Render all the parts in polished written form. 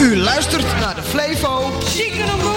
U luistert naar de Flevo Ziekenomroep.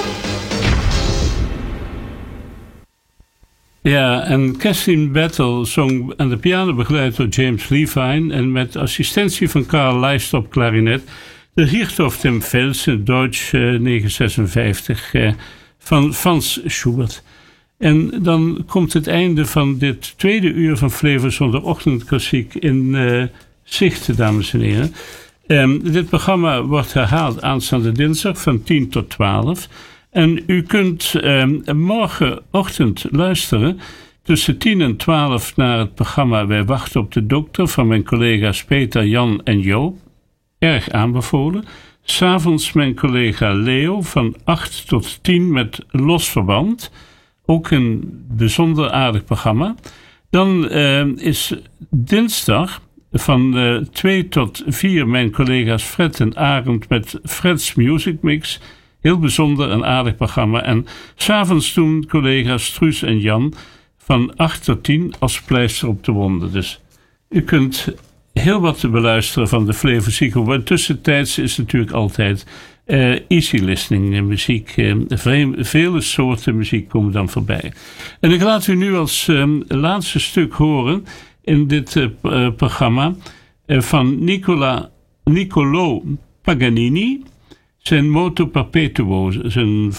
Ja, en Kathleen Battle zong aan de piano begeleid door James Levine en met assistentie van Karl Lijst op klarinet de Richthof dem Felsen, Deutsch 956 van Franz Schubert. En dan komt het einde van dit tweede uur van Flevo Zondagochtendklassiek in zicht, dames en heren. Dit programma wordt herhaald aanstaande dinsdag van 10 tot 12. En u kunt morgenochtend luisteren tussen 10 en 12 naar het programma Wij wachten op de dokter van mijn collega's Peter, Jan en Joop. Erg aanbevolen. 'S Avonds mijn collega Leo van 8 tot 10 met Los Verband. Ook een bijzonder aardig programma. Dan is dinsdag van 2 tot 4 mijn collega's Fred en Arend met Fred's Music Mix. Heel bijzonder en aardig programma. En 's avonds doen collega's Truus en Jan van 8 tot 10 als pleister op de wonden. Dus u kunt heel wat te beluisteren van de Flevo Ziekenomroep. En tussentijds is natuurlijk altijd easy listening muziek. Vele soorten muziek komen dan voorbij. En ik laat u nu als laatste stuk horen in dit programma van Niccolò Paganini. Zijn Moto Perpetuo, zijn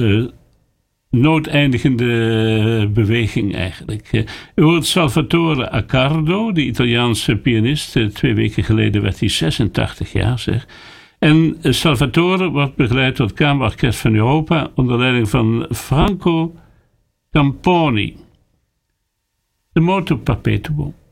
noodeindigende beweging eigenlijk. U hoort Salvatore Accardo, de Italiaanse pianist. 2 weken geleden werd hij 86 jaar, zeg. En Salvatore wordt begeleid door het Kamerorkest van Europa onder leiding van Franco Camponi. De Moto Perpetuo.